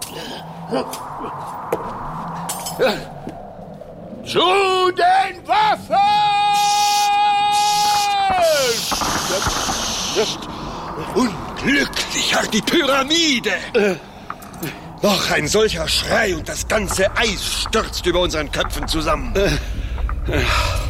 Zu den Waffen! Unglücklicher, die Pyramide! Noch ein solcher Schrei und das ganze Eis stürzt über unseren Köpfen zusammen.